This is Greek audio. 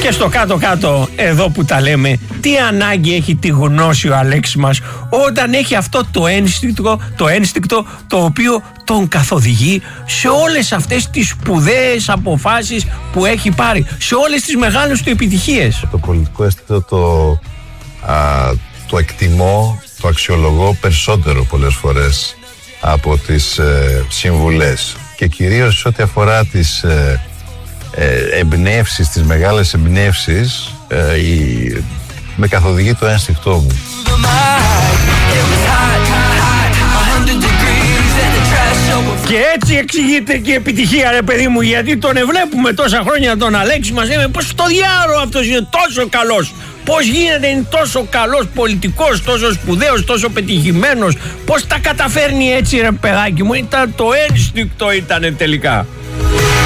Και στο κάτω-κάτω, εδώ που τα λέμε, τι ανάγκη έχει τη γνώση ο Αλέξης μας όταν έχει αυτό το ένστικτο το οποίο τον καθοδηγεί σε όλες αυτές τις σπουδαίες αποφάσεις που έχει πάρει, σε όλες τις μεγάλες του επιτυχίες. Το πολιτικό ένστικτο το εκτιμώ, το αξιολογώ περισσότερο πολλές φορές από τις συμβουλές, και κυρίως σε ό,τι αφορά τις εμπνεύσεις, τις μεγάλες εμπνεύσεις, με καθοδηγεί το ένστικτό μου. Και έτσι εξηγείται και η επιτυχία, ρε παιδί μου, γιατί τον βλέπουμε τόσα χρόνια τον Αλέξη, μας λέμε πως στο διάολο αυτός είναι τόσο καλός, πως γίνεται, είναι τόσο καλός πολιτικός, τόσο σπουδαίος, τόσο πετυχημένος, πως τα καταφέρνει έτσι, ρε παιδάκι μου. Ήταν το ένστικτο, ήτανε τελικά.